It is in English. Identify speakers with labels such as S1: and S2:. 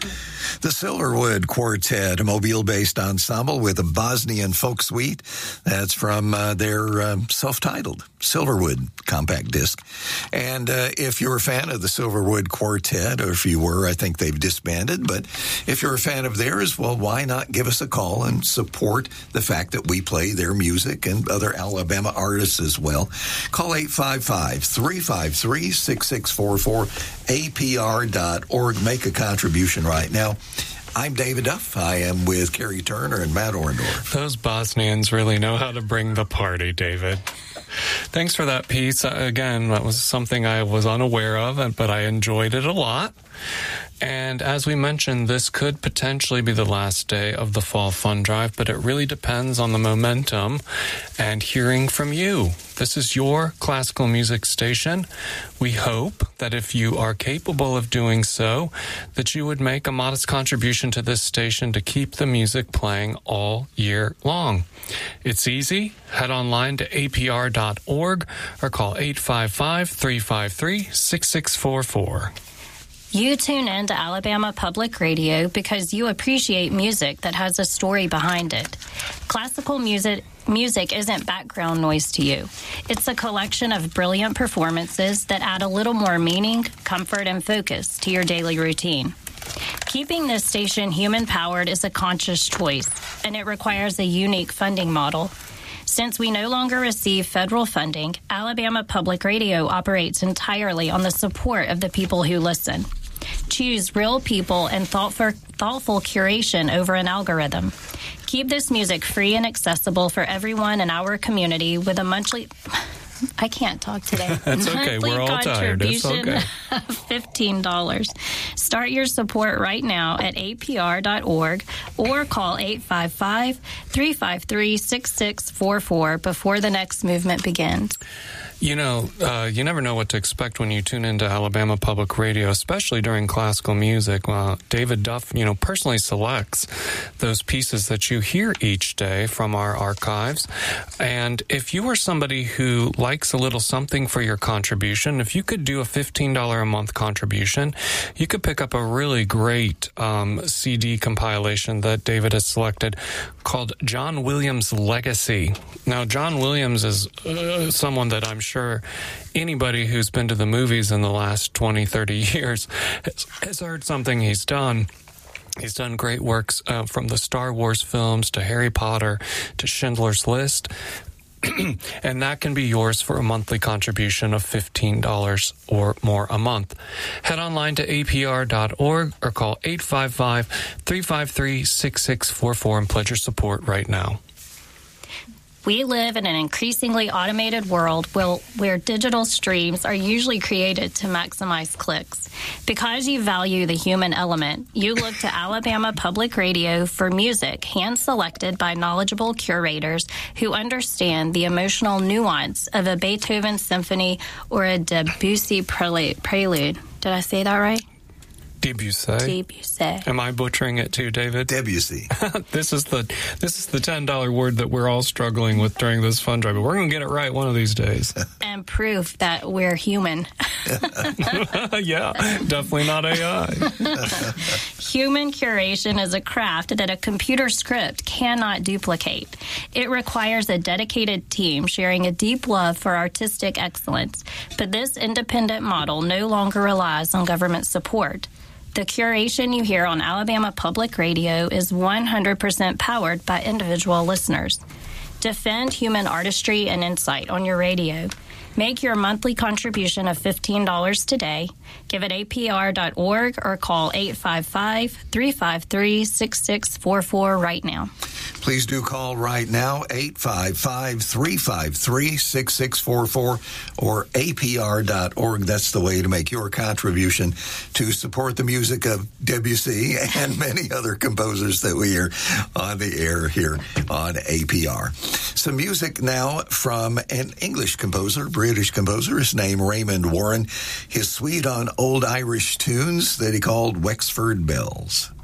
S1: The Silverwood Quartet, a Mobile-based ensemble with a Bosnian folk suite. That's from their self-titled Silverwood compact disc. And if you're a fan of the Silverwood Quartet, or if you were, I think they've disbanded, but if you're a fan of theirs, well, why not give us a call and support the fact that we play their music and other Alabama artists as well. Call 855-353-6644, apr.org. Make a contribution right now. I'm David Duff. I am with Kerry Turner and Matt Orndorff.
S2: Those Bosnians really know how to bring the party, David. Thanks for that piece. Again, that was something I was unaware of, but I enjoyed it a lot. And as we mentioned, this could potentially be the last day of the Fall Fund Drive, but it really depends on the momentum and hearing from you. This is your classical music station. We hope that if you are capable of doing so, that you would make a modest contribution to this station to keep the music playing all year long. It's easy. Head online to apr.org or call 855-353-6644.
S3: You tune in to Alabama Public Radio because you appreciate music that has a story behind it. Classical music isn't background noise to you. It's a collection of brilliant performances that add a little more meaning, comfort, and focus to your daily routine. Keeping this station human-powered is a conscious choice, and it requires a unique funding model. Since we no longer receive federal funding, Alabama Public Radio operates entirely on the support of the people who listen. Choose real people and thoughtful curation over an algorithm. Keep this music free and accessible for everyone in our community with a monthly... I can't talk today.
S2: That's okay. We're all tired. It's okay.
S3: Of $15. Start your support right now at apr.org or call 855-353-6644 before the next movement begins.
S2: You know, you never know what to expect when you tune into Alabama Public Radio, especially during classical music. David Duff, personally selects those pieces that you hear each day from our archives. And if you are somebody who likes a little something for your contribution, if you could do a $15 a month contribution, you could pick up a really great CD compilation that David has selected called John Williams' Legacy. Now, John Williams is someone that I'm sure anybody who's been to the movies in the last 20, 30 years has heard something he's done. He's done great works from the Star Wars films to Harry Potter to Schindler's List. And that can be yours for a monthly contribution of $15 or more a month. Head online to apr.org or call 855-353-6644 and pledge your support right now.
S3: We live in an increasingly automated world where digital streams are usually created to maximize clicks. Because you value the human element, you look to Alabama Public Radio for music hand-selected by knowledgeable curators who understand the emotional nuance of a Beethoven symphony or a Debussy prelude. Did I say that right?
S2: Debussy. Am I butchering it too, David?
S1: Debussy.
S2: This is the $10 word that we're all struggling with during this fund drive, but we're going to get it right one of these days.
S3: And proof that we're human.
S2: Yeah, definitely not AI.
S3: Human curation is a craft that a computer script cannot duplicate. It requires a dedicated team sharing a deep love for artistic excellence. But this independent model no longer relies on government support. The curation you hear on Alabama Public Radio is 100% powered by individual listeners. Defend human artistry and insight on your radio. Make your monthly contribution of $15 today. Give it apr.org or call 855-353-6644 right now.
S1: Please do call right now, 855-353-6644 or apr.org. That's the way to make your contribution to support the music of Debussy and many other composers that we hear on the air here on APR. Some music now from an English composer, British composer. His name Raymond Warren. His suite on old Irish tunes that he called Wexford Bells.